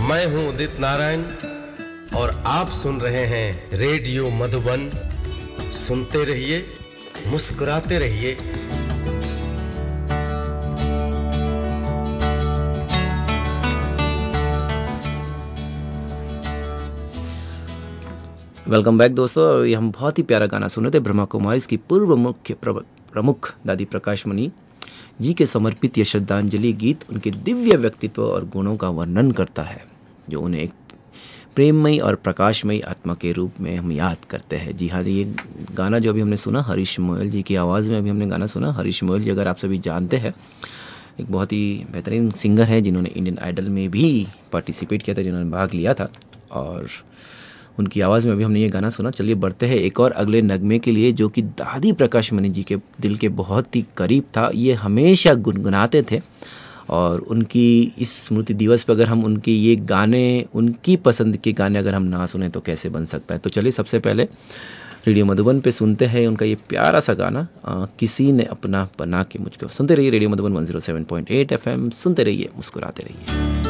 मैं हूं उदित नारायण और आप सुन रहे हैं रेडियो मधुबन। सुनते रहिए, मुस्कुराते रहिए। वेलकम बैक दोस्तों। ये हम बहुत ही प्यारा गाना सुने थे ब्रह्मा कुमारी की पूर्व मुख्य प्रमुख दादी प्रकाश मणि जी के समर्पित यह श्रद्धांजलि गीत उनके दिव्य व्यक्तित्व और गुणों का वर्णन करता है, जो उन्हें एक प्रेममयी और प्रकाशमयी आत्मा के रूप में हम याद करते हैं। जी हाँ, ये गाना जो अभी हमने सुना हरीश मोयल जी की आवाज़ में अभी हमने गाना सुना। हरीश मोयल जी अगर आप सभी जानते हैं, एक बहुत ही बेहतरीन सिंगर है जिन्होंने इंडियन आइडल में भी पार्टिसिपेट किया था, जिन्होंने भाग लिया था, और उनकी आवाज़ में अभी हमने ये गाना सुना। चलिए बढ़ते हैं एक और अगले नगमे के लिए, जो कि दादी प्रकाश मणि जी के दिल के बहुत ही करीब था। ये हमेशा गुनगुनाते थे और उनकी इस स्मृति दिवस पर अगर हम उनके ये गाने, उनकी पसंद के गाने अगर हम ना सुने तो कैसे बन सकता है। तो चलिए सबसे पहले रेडियो मधुबन पे सुनते हैं उनका ये प्यारा सा गाना, किसी ने अपना बना के मुझको। सुनते रहिए रेडियो मधुबन 107.8 FM, सुनते रहिए, मुस्कुराते रहिए।